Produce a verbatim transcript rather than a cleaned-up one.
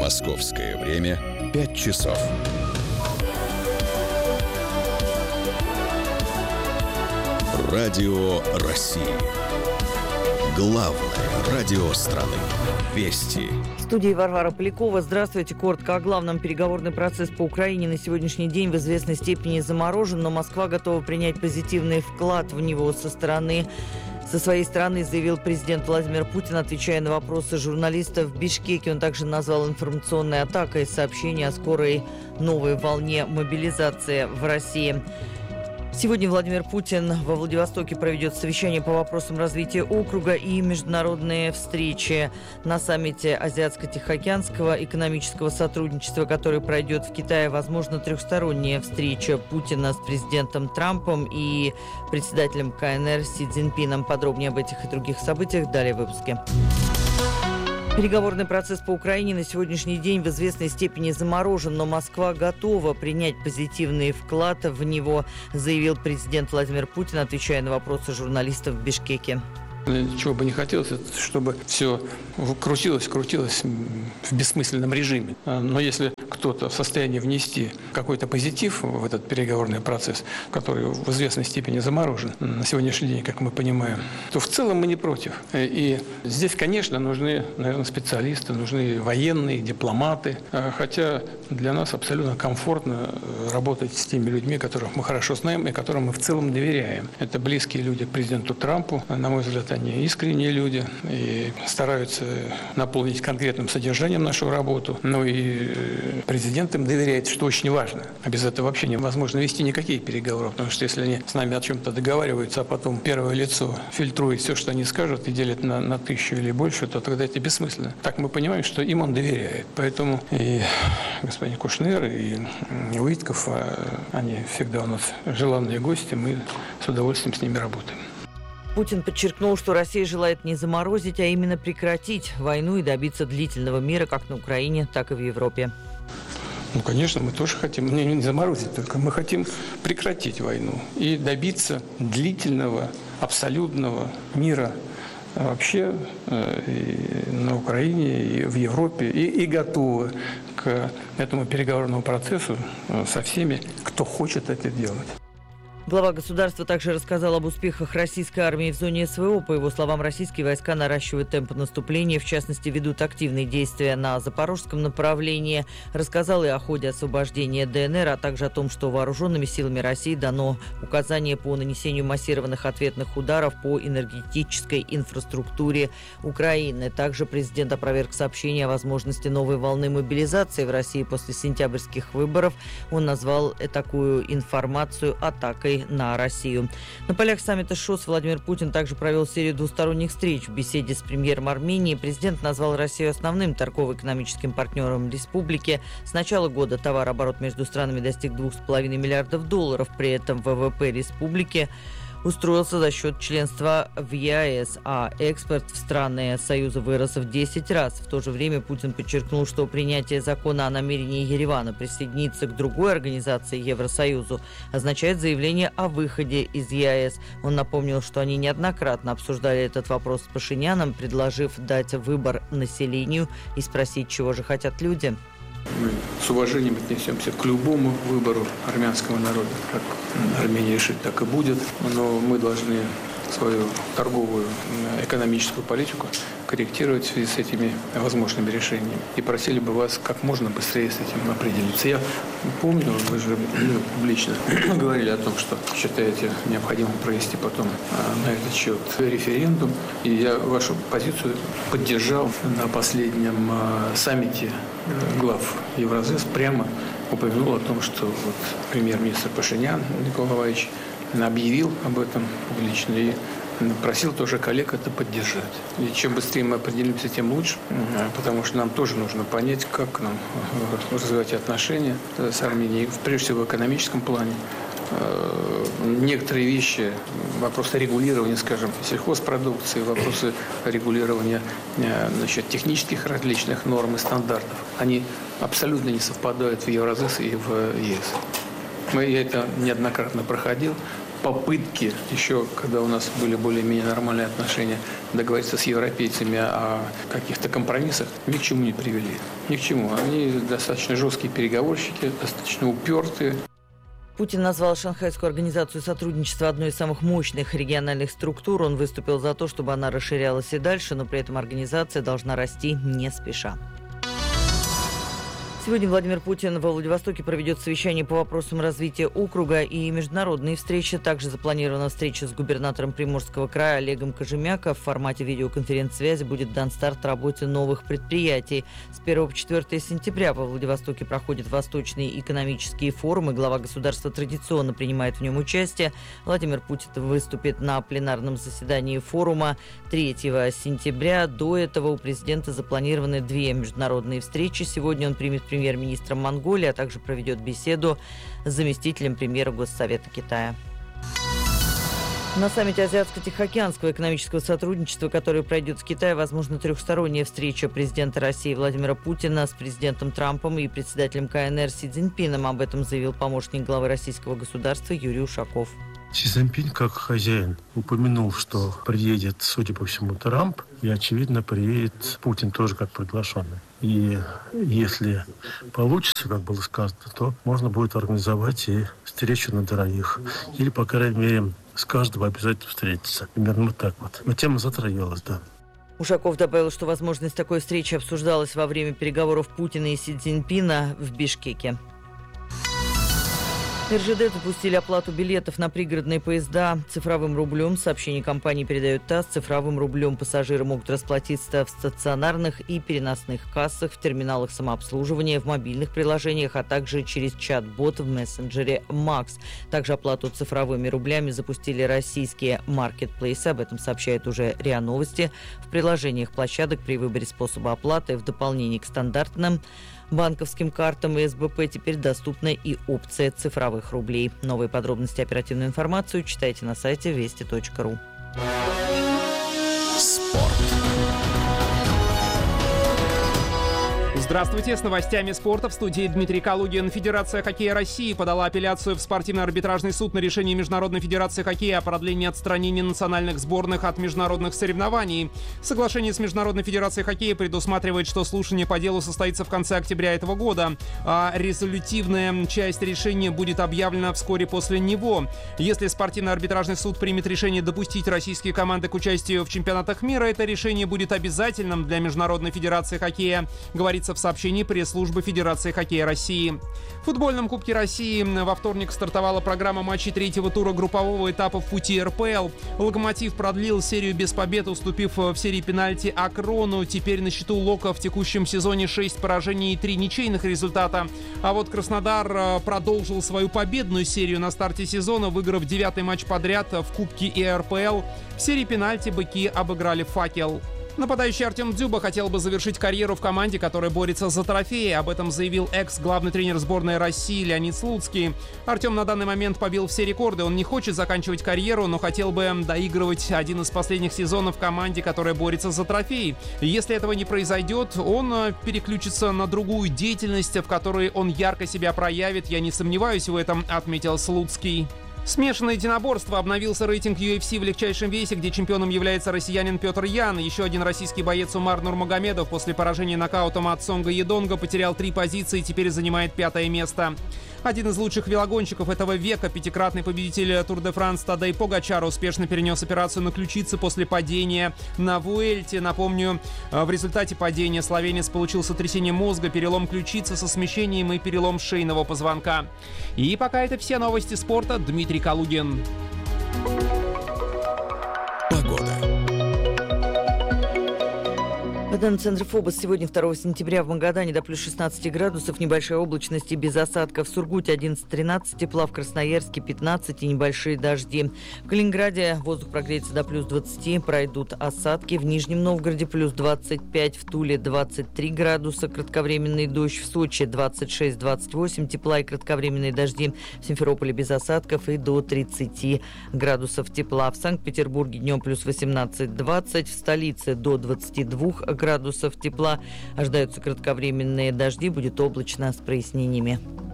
Московское время пять часов. Радио России. Главное радио страны. Вести. В студии Варвара Полякова. Здравствуйте. Коротко о главном. Переговорный процесс по Украине на сегодняшний день в известной степени заморожен, но Москва готова принять позитивный вклад в него со стороны Со своей стороны заявил президент Владимир Путин, отвечая на вопросы журналистов в Бишкеке. Он также назвал информационной атакой сообщение о скорой новой волне мобилизации в России. Сегодня Владимир Путин во Владивостоке проведет совещание по вопросам развития округа и международные встречи на саммите Азиатско-Тихоокеанского экономического сотрудничества, который пройдет в Китае. Возможно, трехсторонняя встреча Путина с президентом Трампом и председателем ка эн эр Си Цзиньпином. Подробнее об этих и других событиях далее в выпуске. Переговорный процесс по Украине на сегодняшний день в известной степени заморожен, но Москва готова принять позитивный вклад в него, заявил президент Владимир Путин, отвечая на вопросы журналистов в Бишкеке. Чего бы не хотелось, чтобы все крутилось, крутилось в бессмысленном режиме. Но если кто-то в состоянии внести какой-то позитив в этот переговорный процесс, который в известной степени заморожен на сегодняшний день, как мы понимаем, то в целом мы не против. И здесь, конечно, нужны, наверное, специалисты, нужны военные, дипломаты. Хотя для нас абсолютно комфортно работать с теми людьми, которых мы хорошо знаем и которым мы в целом доверяем. Это близкие люди к президенту Трампу. На мой взгляд, они искренние люди и стараются наполнить конкретным содержанием нашу работу. Ну и президент им доверяет, что очень важно. А без этого вообще невозможно вести никакие переговоры. Потому что если они с нами о чем-то договариваются, а потом первое лицо фильтрует все, что они скажут, и делит на, на тысячу или больше, то тогда это бессмысленно. Так мы понимаем, что им он доверяет. Поэтому и господин Кушнер, и Уитков, они всегда у нас желанные гости. Мы с удовольствием с ними работаем. Путин подчеркнул, что Россия желает не заморозить, а именно прекратить войну и добиться длительного мира как на Украине, так и в Европе. Ну, конечно, мы тоже хотим, не, не заморозить, только мы хотим прекратить войну и добиться длительного, абсолютного мира вообще и на Украине, и в Европе, и, и готовы к этому переговорному процессу со всеми, кто хочет это делать. Глава государства также рассказал об успехах российской армии в зоне эс вэ о. По его словам, российские войска наращивают темпы наступления, в частности, ведут активные действия на запорожском направлении. Рассказал и о ходе освобождения дэ эн эр, а также о том, что вооруженными силами России дано указание по нанесению массированных ответных ударов по энергетической инфраструктуре Украины. Также президент опроверг сообщение о возможности новой волны мобилизации в России после сентябрьских выборов. Он назвал такую информацию атакой на Россию. На полях саммита ШОС Владимир Путин также провел серию двусторонних встреч. В беседе с премьером Армении президент назвал Россию основным торгово-экономическим партнером республики. С начала года товарооборот между странами достиг двух с половиной миллиардов долларов. При этом вэ вэ пэ республики устроился за счет членства в е а эс, а экспорт в страны Союза вырос в десять раз. В то же время Путин подчеркнул, что принятие закона о намерении Еревана присоединиться к другой организации Евросоюзу означает заявление о выходе из е а эс. Он напомнил, что они неоднократно обсуждали этот вопрос с Пашиняном, предложив дать выбор населению и спросить, чего же хотят люди. Мы с уважением отнесемся к любому выбору армянского народа. Как Армения решит, так и будет. Но мы должны свою торговую, экономическую политику корректировать в связи с этими возможными решениями. И просили бы вас как можно быстрее с этим определиться. Я помню, вы же ну, публично говорили о том, что считаете необходимым провести потом на этот счет референдум. И я вашу позицию поддержал на последнем саммите глав Евразес. Прямо упомянул о том, что вот премьер-министр Пашинян Николай Иванович объявил об этом публично и просил тоже коллег это поддержать. И чем быстрее мы определимся, тем лучше, потому что нам тоже нужно понять, как нам развивать отношения с Арменией, прежде всего в экономическом плане. Некоторые вещи, вопросы регулирования, скажем, сельхозпродукции, вопросы регулирования, значит, технических различных норм и стандартов, они абсолютно не совпадают в Евразес и в е эс. Мы, я это неоднократно проходил, попытки, еще когда у нас были более-менее нормальные отношения, договориться с европейцами о каких-то компромиссах, ни к чему не привели. Ни к чему. Они достаточно жесткие переговорщики, достаточно упертые. Путин назвал Шанхайскую организацию сотрудничества одной из самых мощных региональных структур. Он выступил за то, чтобы она расширялась и дальше, но при этом организация должна расти не спеша. Сегодня Владимир Путин во Владивостоке проведет совещание по вопросам развития округа и международные встречи. Также запланирована встреча с губернатором Приморского края Олегом Кожемяко. В формате видеоконференц-связи будет дан старт работе новых предприятий. С первого по четвёртое сентября во Владивостоке проходят Восточные экономические форумы. Глава государства традиционно принимает в нем участие. Владимир Путин выступит на пленарном заседании форума третьего сентября. До этого у президента запланированы две международные встречи. Сегодня он примет премьер-министром Монголии, а также проведет беседу с заместителем премьера Госсовета Китая. На саммите Азиатско-Тихоокеанского экономического сотрудничества, который пройдет в Китае, возможно, трехсторонняя встреча президента России Владимира Путина с президентом Трампом и председателем ка эн эр Си Цзиньпином. Об этом заявил помощник главы российского государства Юрий Ушаков. Си Цзиньпин, как хозяин, упомянул, что приедет, судя по всему, Трамп, и, очевидно, приедет Путин тоже как приглашенный. И если получится, как было сказано, то можно будет организовать и встречу на дорогих. Или, по крайней мере, с каждым обязательно встретиться. Примерно вот так вот. Но тема затрагивалась, да. Ушаков добавил, что возможность такой встречи обсуждалась во время переговоров Путина и Си Цзиньпина в Бишкеке. эр жэ дэ запустили оплату билетов на пригородные поезда цифровым рублем. Сообщение компании передает ТАСС. Цифровым рублем пассажиры могут расплатиться в стационарных и переносных кассах, в терминалах самообслуживания, в мобильных приложениях, а также через чат-бот в мессенджере Макс. Также оплату цифровыми рублями запустили российские маркетплейсы. Об этом сообщает уже РИА Новости. В приложениях площадок при выборе способа оплаты в дополнение к стандартным банковским картам и эс бэ пэ теперь доступна и опция цифровых рублей. Новые подробности и оперативную информацию читайте на сайте вести точка ру. Спорт. Здравствуйте, с новостями спорта в студии Дмитрий Калугин. Федерация хоккея России подала апелляцию в спортивно-арбитражный суд на решение Международной федерации хоккея о продлении отстранения национальных сборных от международных соревнований. Соглашение с Международной федерацией хоккея предусматривает, что слушание по делу состоится в конце октября этого года, а резолютивная часть решения будет объявлена вскоре после него. Если спортивно-арбитражный суд примет решение допустить российские команды к участию в чемпионатах мира, это решение будет обязательным для Международной федерации хоккея, говорится в сообщении пресс-службы Федерации хоккея России. В футбольном Кубке России во вторник стартовала программа матчей третьего тура группового этапа в пути эр пэ эл. «Локомотив» продлил серию без побед, уступив в серии пенальти «Акрону». Теперь на счету «Лока» в текущем сезоне шесть поражений и три ничейных результата. А вот «Краснодар» продолжил свою победную серию на старте сезона, выиграв девятый матч подряд в Кубке и эр пэ эл. В серии пенальти быки обыграли «Факел». Нападающий Артем Дзюба хотел бы завершить карьеру в команде, которая борется за трофеи. Об этом заявил экс-главный тренер сборной России Леонид Слуцкий. Артем на данный момент побил все рекорды. Он не хочет заканчивать карьеру, но хотел бы доигрывать один из последних сезонов в команде, которая борется за трофеи. Если этого не произойдет, он переключится на другую деятельность, в которой он ярко себя проявит. Я не сомневаюсь в этом, отметил Слуцкий. Смешанное единоборство. Обновился рейтинг ю эф си в легчайшем весе, где чемпионом является россиянин Петр Ян. Еще один российский боец Умар Нурмагомедов после поражения нокаутом от Сонга Едонга потерял три позиции и теперь занимает пятое место. Один из лучших велогонщиков этого века, пятикратный победитель Тур де Франс Тадей Погачар, успешно перенес операцию на ключице после падения на Вуэльте. Напомню, в результате падения словенец получил сотрясение мозга, перелом ключицы со смещением и перелом шейного позвонка. И пока это все новости спорта. Дмитрий Калугин. Погода. В данном центре ФОБОС сегодня, второго сентября, в Магадане до плюс шестнадцати градусов, небольшая облачность и без осадков. В Сургуте одиннадцать-тринадцать тепла, в Красноярске пятнадцать и небольшие дожди. В Калининграде воздух прогреется до плюс двадцати, пройдут осадки. В Нижнем Новгороде плюс двадцать пять, в Туле двадцать три градуса, кратковременный дождь. В Сочи двадцать шесть-двадцать восемь тепла и кратковременные дожди. В Симферополе без осадков и до тридцати градусов тепла. В Санкт-Петербурге днем плюс восемнадцать-двадцать, в столице до двадцати двух градусов тепла. Ожидаются кратковременные дожди, будет облачно с прояснениями.